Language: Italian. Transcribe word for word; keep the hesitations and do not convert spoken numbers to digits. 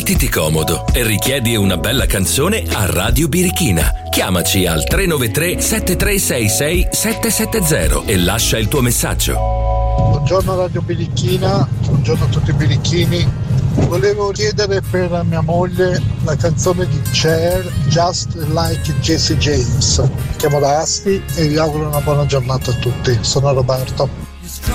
Mettiti comodo e richiedi una bella canzone a Radio Birichina. Chiamaci al tre nove tre sette tre sei sei sette sette zero e lascia il tuo messaggio. Buongiorno Radio Birichina, buongiorno a tutti i birichini. Volevo chiedere per mia moglie la canzone di Cher, Just Like Jesse James. Mi chiamo da Asti e vi auguro una buona giornata a tutti. Sono Roberto.